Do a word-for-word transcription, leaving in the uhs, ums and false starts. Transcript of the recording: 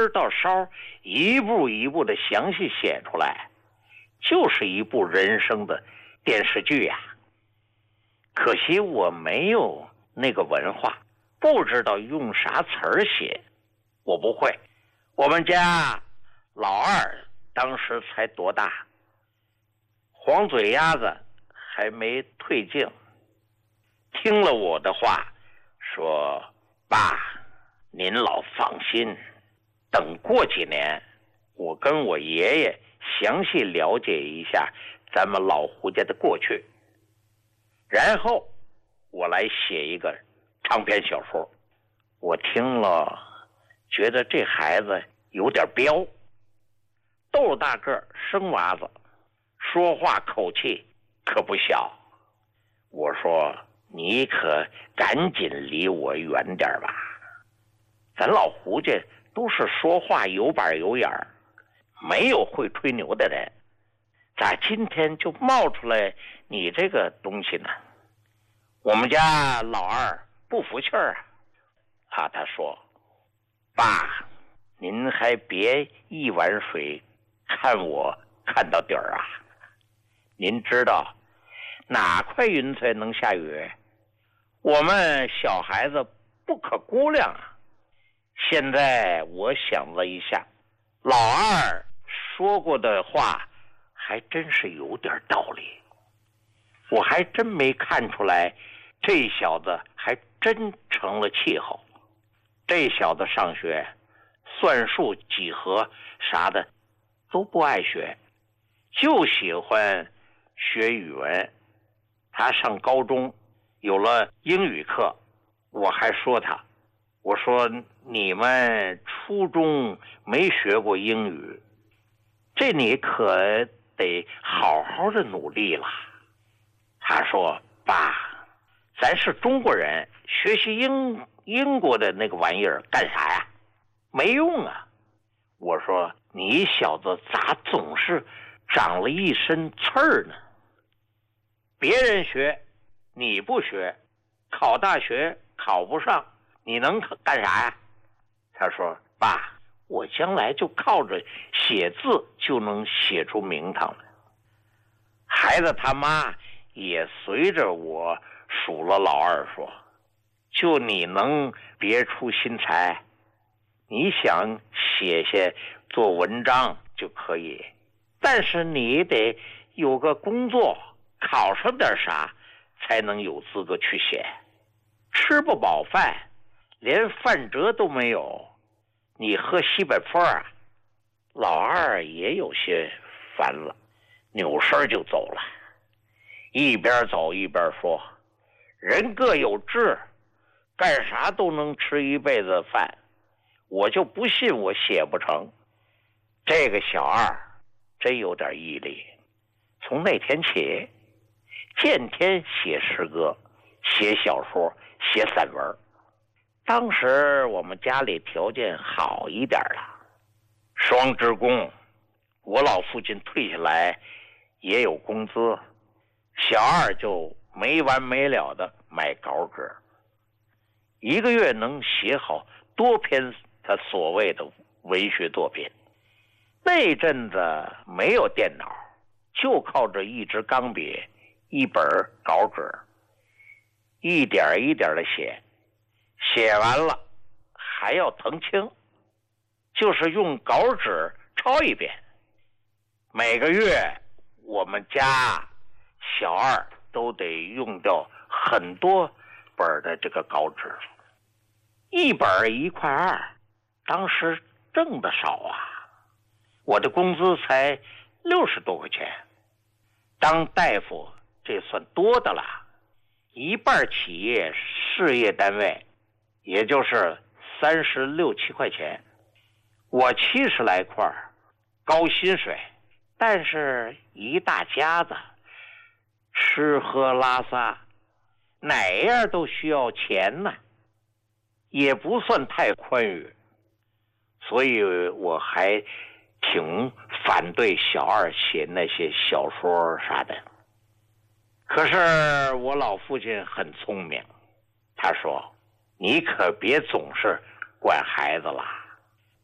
根到梢，一步一步的详细写出来，就是一部人生的电视剧呀。可惜我没有那个文化，不知道用啥词儿写，我不会。我们家老二当时才多大，黄嘴鸭子还没退境，听了我的话说：“爸，您老放心，等过几年我跟我爷爷详细了解一下咱们老胡家的过去，然后我来写一个长篇小说。”我听了觉得这孩子有点彪，豆大个生娃子，说话口气可不小。我说你可赶紧离我远点吧，咱老胡家都是说话有板有眼儿，没有会吹牛的人，咋今天就冒出来你这个东西呢？我们家老二不服气儿啊，啊，他说：“爸，您还别一碗水看我看到底儿啊！您知道哪块云彩能下雨？我们小孩子不可估量啊！现在我想了一下，老二说过的话还真是有点道理，我还真没看出来，这小子还真成了气候。这小子上学，算术、几何啥的都不爱学，就喜欢学语文。他上高中有了英语课，我还说他，我说你们初中没学过英语，这你可得好好的努力了。他说：“爸，咱是中国人，学习英英国的那个玩意儿干啥呀？没用啊！”我说：“你小子咋总是长了一身刺儿呢？别人学你不学，考大学考不上，你能干啥呀？”他说：“爸，我将来就靠着写字就能写出名堂来。”孩子他妈也随着我数了老二说：“就你能别出心裁，你想写写做文章就可以，但是你得有个工作，考上点啥才能有资格去写。吃不饱饭，连饭辙都没有，你喝西北风啊！”老二也有些烦了，扭身就走了，一边走一边说：“人各有志，干啥都能吃一辈子饭，我就不信我写不成。”这个小二真有点毅力，从那天起见天写诗歌，写小说，写散文。当时我们家里条件好一点了，双职工，我老父亲退下来也有工资，小二就没完没了的买稿纸，一个月能写好多篇他所谓的文学作品。那阵子没有电脑，就靠着一支钢笔，一本稿纸，一点一点的写，写完了还要誊清，就是用稿纸抄一遍。每个月我们家小二都得用掉很多本的这个稿纸，一本一块二，当时挣的少啊，我的工资才六十多块钱，当大夫这算多的了，一半企业事业单位，也就是三十六七块钱，我七十来块，高薪水，但是一大家子吃喝拉撒哪样都需要钱呢，也不算太宽裕，所以我还挺反对小二写那些小说啥的。可是我老父亲很聪明，他说：“你可别总是管孩子了，